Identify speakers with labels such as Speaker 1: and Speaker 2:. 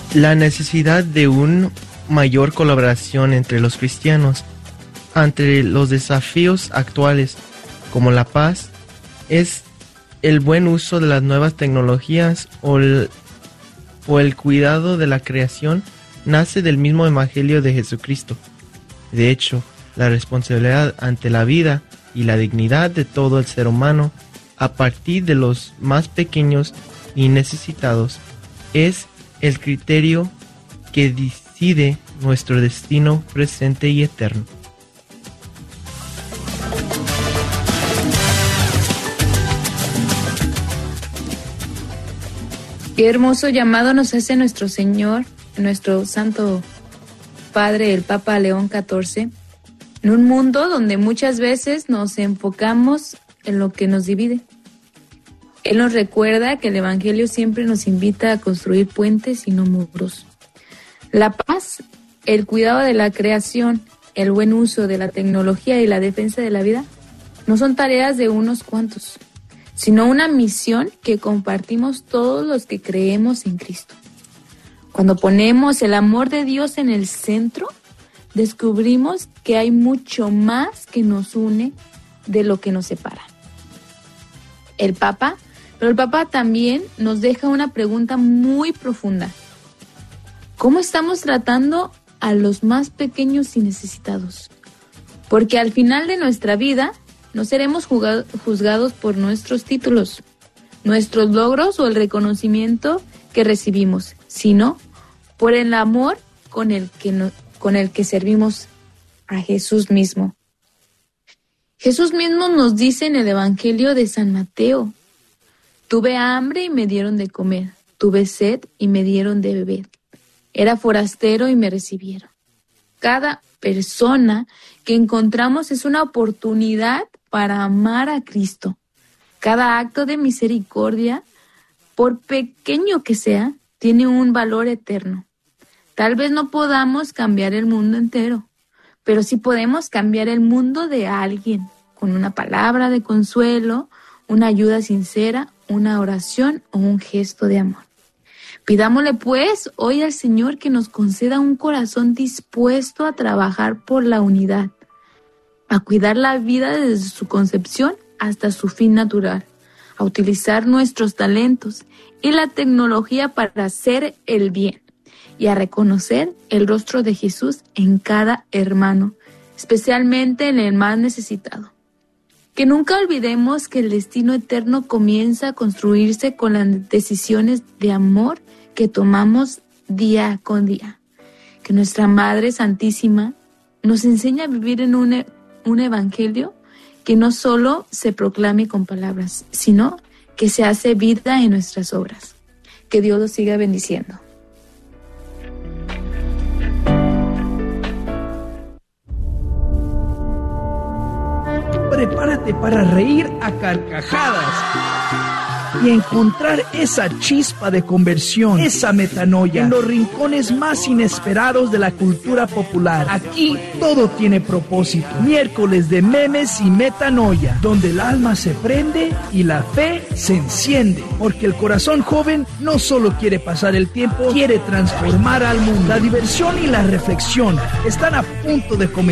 Speaker 1: La necesidad de una mayor colaboración entre los cristianos ante los desafíos actuales, como la paz, es el buen uso de las nuevas tecnologías o el cuidado de la creación, nace del mismo Evangelio de Jesucristo. De hecho, la responsabilidad ante la vida y la dignidad de todo el ser humano, a partir de los más pequeños y necesitados, es el criterio que decide nuestro destino presente y eterno.
Speaker 2: Qué hermoso llamado nos hace nuestro Señor, nuestro Santo Padre, el Papa León XIV, en un mundo donde muchas veces nos enfocamos en lo que nos divide. Él nos recuerda que el Evangelio siempre nos invita a construir puentes y no muros. La paz, el cuidado de la creación, el buen uso de la tecnología y la defensa de la vida no son tareas de unos cuantos, sino una misión que compartimos todos los que creemos en Cristo. Cuando ponemos el amor de Dios en el centro, descubrimos que hay mucho más que nos une de lo que nos separa. El Papa también nos deja una pregunta muy profunda. ¿Cómo estamos tratando a los más pequeños y necesitados? Porque al final de nuestra vida no seremos juzgados por nuestros títulos, nuestros logros o el reconocimiento que recibimos, sino por el amor con el que servimos a Jesús mismo. Jesús mismo nos dice en el Evangelio de San Mateo: tuve hambre y me dieron de comer, tuve sed y me dieron de beber, era forastero y me recibieron. Cada persona que encontramos es una oportunidad para amar a Cristo. Cada acto de misericordia, por pequeño que sea, tiene un valor eterno. Tal vez no podamos cambiar el mundo entero, pero sí podemos cambiar el mundo de alguien con una palabra de consuelo, una ayuda sincera, una oración o un gesto de amor. Pidámosle pues hoy al Señor que nos conceda un corazón dispuesto a trabajar por la unidad, a cuidar la vida desde su concepción hasta su fin natural, a utilizar nuestros talentos y la tecnología para hacer el bien y a reconocer el rostro de Jesús en cada hermano, especialmente en el más necesitado. Que nunca olvidemos que el destino eterno comienza a construirse con las decisiones de amor que tomamos día con día. Que nuestra Madre Santísima nos enseña a vivir en un evangelio que no solo se proclame con palabras, sino que se hace vida en nuestras obras. Que Dios los siga bendiciendo.
Speaker 3: Prepárate para reír a carcajadas y encontrar esa chispa de conversión, esa metanoia, en los rincones más inesperados de la cultura popular. Aquí todo tiene propósito. Miércoles de memes y metanoia, donde el alma se prende y la fe se enciende. Porque el corazón joven no solo quiere pasar el tiempo, quiere transformar al mundo. La diversión y la reflexión están a punto de comenzar.